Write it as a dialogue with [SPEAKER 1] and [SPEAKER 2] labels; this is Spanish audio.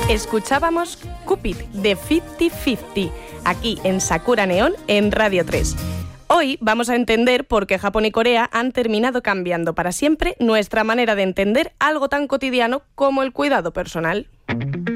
[SPEAKER 1] Escuchábamos Cupid de 50-50, aquí en Sakura Neon en Radio 3. Hoy vamos a entender por qué Japón y Corea han terminado cambiando para siempre nuestra manera de entender algo tan cotidiano como el cuidado personal.